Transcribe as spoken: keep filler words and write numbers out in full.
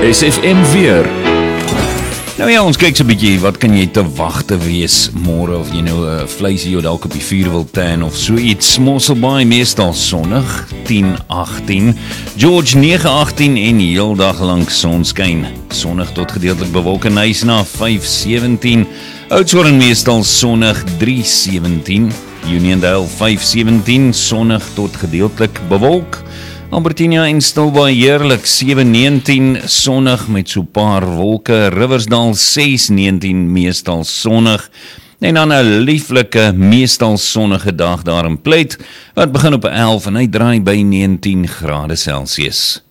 S F M weer. Nou ja, ons kyk so 'n bietjie, wat kan jy te wagte wees môre, of jy nou 'n uh, vleisie jou dalk op die vuur wil tan of so iets. Mosselbaai meestal sonnig, tien agtien, George nege agtien en heel dag lank sonskyn. Sonnig tot gedeeltelik bewolk en Knysna vyf sewentien, Oudtshoorn meestal sonnig, drie sewentien, Uniondale vyf sewentien, sonnig tot gedeeltelik bewolk. Albertina en Stilbaai heerlik, sewe negentien, sonnig met so paar wolke. Riversdal ses negentien, meestal sonnig. En dan 'n lieflike, meestal sonnige dag daar in Pleit, wat begin op elf en hy draai by negentien grade Celsius.